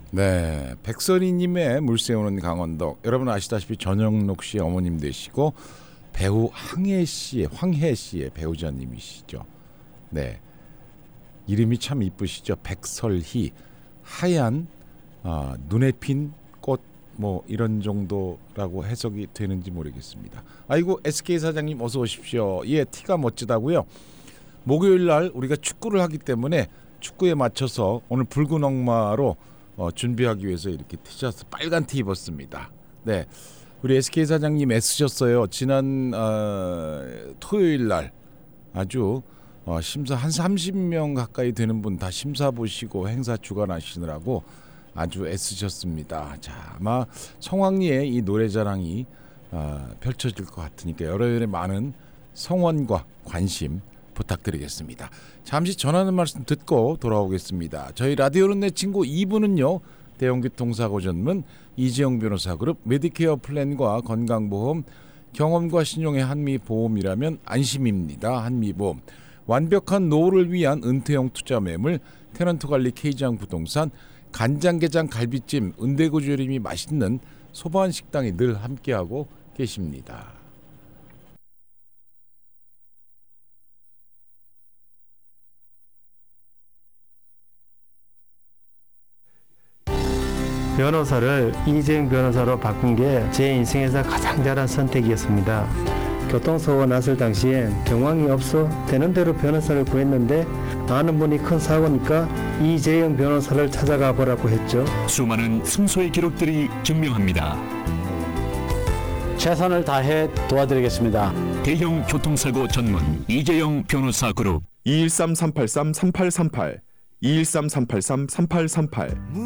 네, 백설이님의 물새우는 강원도. 여러분 아시다시피 전영록 씨의 어머님 되시고 배우 황혜 씨의 배우자님이시죠. 네, 이름이 참 이쁘시죠. 백설희, 하얀 눈에 핀 꽃 뭐 이런 정도라고 해석이 되는지 모르겠습니다. 아이고 SK 사장님 어서 오십시오. 예, 티가 멋지다고요. 목요일 날 우리가 축구를 하기 때문에 축구에 맞춰서 오늘 붉은 억마로 준비하기 위해서 이렇게 티셔츠 빨간 티 입었습니다. 네, 우리 SK 사장님 애쓰셨어요. 지난 토요일 날 아주 심사 한 30명 가까이 되는 분 다 심사 보시고 행사 주관하시느라고 아주 애쓰셨습니다. 자, 아마 성황리에 이 노래자랑이 펼쳐질 것 같으니까 여러분의 많은 성원과 관심 부탁드리겠습니다. 잠시 전하는 말씀 듣고 돌아오겠습니다. 저희 라디오는 내 친구 2부는요. 대형교통사고 전문 이재용 변호사 그룹 메디케어 플랜과 건강보험 경험과 신용의 한미보험이라면 안심입니다. 한미보험 완벽한 노후를 위한 은퇴형 투자 매물 테넌트관리 K장 부동산 간장게장 갈비찜 은대구조림이 맛있는 소반식당이 늘 함께하고 계십니다. 변호사를 이재용 변호사로 바꾼 게 제 인생에서 가장 잘한 선택이었습니다. 교통사고가 났을 당시엔 경황이 없어 되는 대로 변호사를 구했는데 아는 분이 큰 사고니까 이재용 변호사를 찾아가 보라고 했죠. 수많은 승소의 기록들이 증명합니다. 최선을 다해 도와드리겠습니다. 대형 교통사고 전문 이재용 변호사 그룹 213-383-3838 213-383-3838